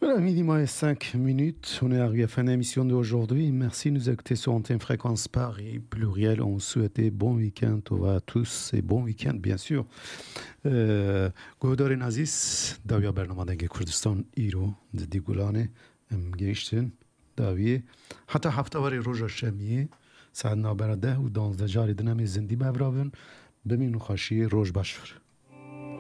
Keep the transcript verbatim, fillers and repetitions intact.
Voilà, midi moins cinq minutes, on est arrivé à la fin de l'émission d'aujourd'hui. Merci de nous écouter sur Antenne Fréquence Paris pluriel. On souhaitait bon week-end à tous et bon week-end bien sûr. گهدار عزیز داویا برنامه دنگ کردستان ایرو دی گلانه ام گیشتن داویه حتی هفته وری روژا شمیه ساعت نابرده و دانزده جاری دنمی زندی ببرابن بمینو خاشی روژ باشور